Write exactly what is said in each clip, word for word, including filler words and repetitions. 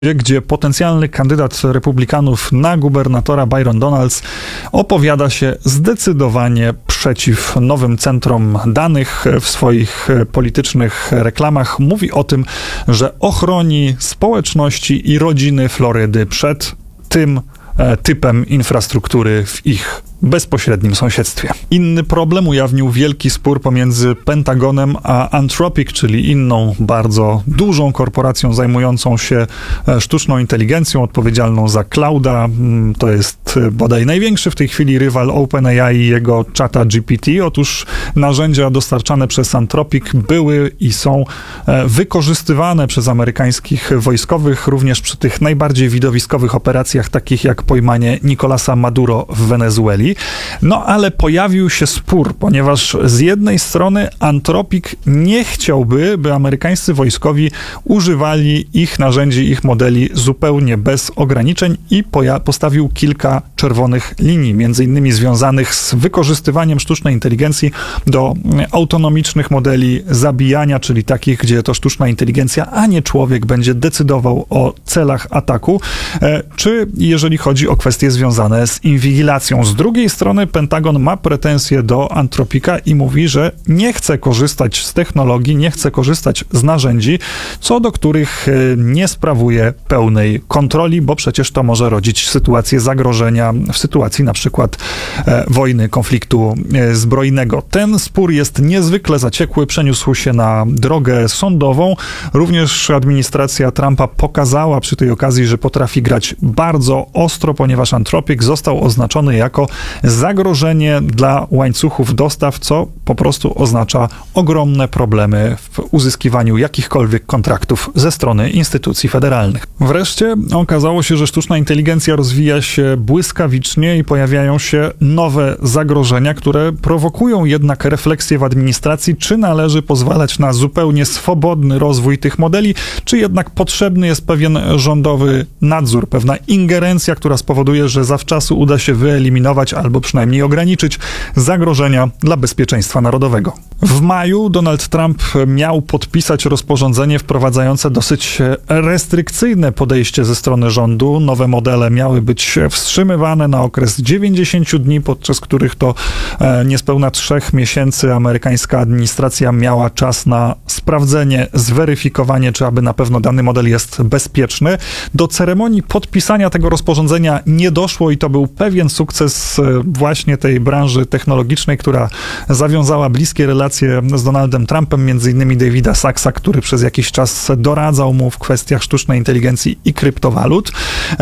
gdzie potencjalny kandydat republikanów na gubernatora Byron Donalds opowiada się zdecydowanie przeciw nowym centrom danych w swoich politycznych reklamach. Mówi o tym, że ochroni społeczności i rodziny Florydy przed tym typem infrastruktury w ich bezpośrednim sąsiedztwie. Inny problem ujawnił wielki spór pomiędzy Pentagonem a Anthropic, czyli inną bardzo dużą korporacją zajmującą się sztuczną inteligencją, odpowiedzialną za clouda. To jest bodaj największy w tej chwili rywal OpenAI i jego czata G P T. Otóż narzędzia dostarczane przez Anthropic były i są wykorzystywane przez amerykańskich wojskowych, również przy tych najbardziej widowiskowych operacjach, takich jak pojmanie Nicolasa Maduro w Wenezueli. No ale pojawił się spór, ponieważ z jednej strony Anthropic nie chciałby, by amerykańscy wojskowi używali ich narzędzi, ich modeli zupełnie bez ograniczeń i poja- postawił kilka czerwonych linii, między innymi związanych z wykorzystywaniem sztucznej inteligencji do autonomicznych modeli zabijania, czyli takich, gdzie to sztuczna inteligencja, a nie człowiek będzie decydował o celach ataku, czy jeżeli chodzi o kwestie związane z inwigilacją. Z drugiej strony Pentagon ma pretensje do Anthropica i mówi, że nie chce korzystać z technologii, nie chce korzystać z narzędzi, co do których nie sprawuje pełnej kontroli, bo przecież to może rodzić sytuację zagrożenia w sytuacji na przykład e, wojny, konfliktu e, zbrojnego. Ten spór jest niezwykle zaciekły, przeniósł się na drogę sądową. Również administracja Trumpa pokazała przy tej okazji, że potrafi grać bardzo ostro, ponieważ Anthropic został oznaczony jako zagrożenie dla łańcuchów dostaw, co po prostu oznacza ogromne problemy w uzyskiwaniu jakichkolwiek kontraktów ze strony instytucji federalnych. Wreszcie okazało się, że sztuczna inteligencja rozwija się błyskawicznie i pojawiają się nowe zagrożenia, które prowokują jednak refleksję w administracji, czy należy pozwalać na zupełnie swobodny rozwój tych modeli, czy jednak potrzebny jest pewien rządowy nadzór, pewna ingerencja, która spowoduje, że zawczasu uda się wyeliminować albo przynajmniej ograniczyć zagrożenia dla bezpieczeństwa narodowego. W maju Donald Trump miał podpisać rozporządzenie wprowadzające dosyć restrykcyjne podejście ze strony rządu. Nowe modele miały być wstrzymywane na okres dziewięćdziesięciu dni, podczas których to niespełna trzech miesięcy amerykańska administracja miała czas na sprawdzenie, zweryfikowanie, czy aby na pewno dany model jest bezpieczny. Do ceremonii podpisania tego rozporządzenia nie doszło i to był pewien sukces właśnie tej branży technologicznej, która zawiązała bliskie relacje z Donaldem Trumpem, między innymi Davida Saxa, który przez jakiś czas doradzał mu w kwestiach sztucznej inteligencji i kryptowalut.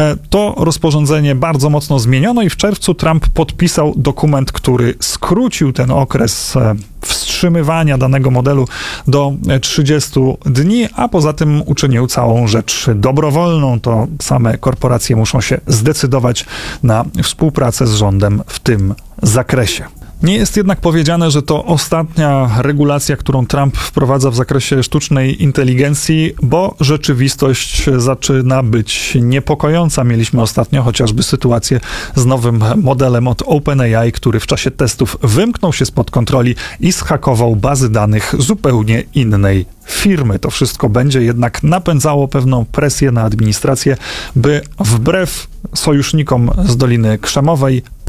To rozporządzenie bardzo mocno zmieniono i w czerwcu Trump podpisał dokument, który skrócił ten okres wstrzymywania danego modelu do trzydziestu dni, a poza tym uczynił całą rzecz dobrowolną. To same korporacje muszą się zdecydować na współpracę z rządem w tym zakresie. Nie jest jednak powiedziane, że to ostatnia regulacja, którą Trump wprowadza w zakresie sztucznej inteligencji, bo rzeczywistość zaczyna być niepokojąca. Mieliśmy ostatnio chociażby sytuację z nowym modelem od OpenAI, który w czasie testów wymknął się spod kontroli i zhakował bazy danych zupełnie innej firmy. To wszystko będzie jednak napędzało pewną presję na administrację, by wbrew sojusznikom z Doliny Krzemowej